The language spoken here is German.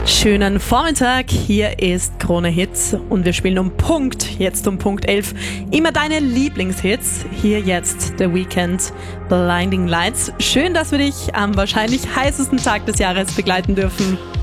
Schönen Vormittag, hier ist Krone Hits und wir spielen jetzt um Punkt 11, immer deine Lieblingshits. Hier jetzt The Weeknd, Blinding Lights. Schön, dass wir dich am wahrscheinlich heißesten Tag des Jahres begleiten dürfen.